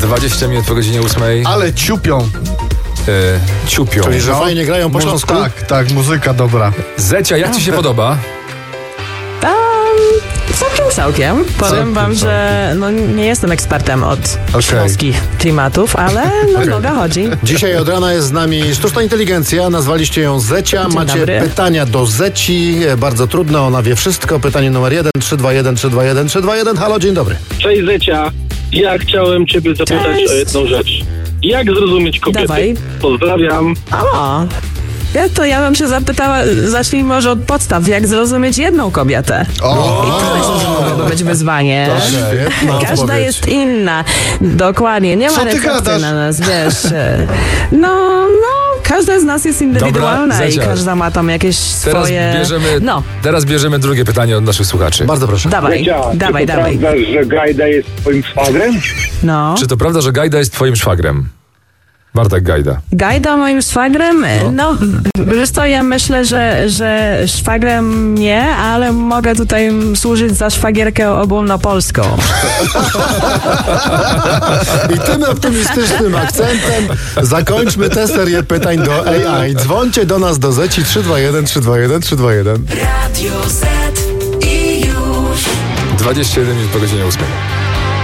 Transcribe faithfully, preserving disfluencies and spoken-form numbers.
dwadzieścia minut po godzinie ósmej. Ale ciupią. E, ciupią. Czyli, że fajnie grają po śląsku? Tak, tak, muzyka dobra. Zecia, jak ci się podoba? Całkiem, całkiem. Powiem Całkiem, wam, całkiem. że no, nie jestem ekspertem od Okej. śląskich klimatów, ale no, noga chodzi. Dzisiaj od rana jest z nami sztuczna inteligencja, nazwaliście ją Zecia. Dzień Macie dobry. pytania do Zeci, bardzo trudne, ona wie wszystko. Pytanie numer jeden, trzy dwa jeden, trzy dwa jeden, trzy dwa jeden. Halo, dzień dobry. Cześć Zecia, ja chciałem ciebie zapytać Cześć. o jedną rzecz. Jak zrozumieć kobiety? Dawaj. Pozdrawiam. O, ja to ja bym się zapytała, zacznijmy może od podstaw, jak zrozumieć jedną kobietę. O, I to myślę, że mogłoby być wyzwanie. Świetna Każda odpowiedź. jest inna. Dokładnie, nie ma Co ty recepty gadasz? na nas, wiesz. No, no, każda z nas jest indywidualna Dobra, i Zezia. każda ma tam jakieś Teraz swoje... bierzemy, No, teraz bierzemy drugie pytanie od naszych słuchaczy. Bardzo proszę. dawaj, Zecia, dawaj, czy to dawaj. prawda, że Gajda jest twoim szwagrem? No. Czy to prawda, że Gajda jest twoim szwagrem? Bartek Gajda. Gajda moim szwagrem? No, wiesz co, ja myślę, że, że szwagrem nie, ale mogę tutaj służyć za szwagierkę ogólnopolską. I tym optymistycznym akcentem zakończmy tę serię pytań do A I. Dzwońcie do nas do Zeci trzy dwa jeden, trzy dwa jeden, trzy dwa jeden. Radio Z i już. dwadzieścia jeden minut po godzinie ósmej.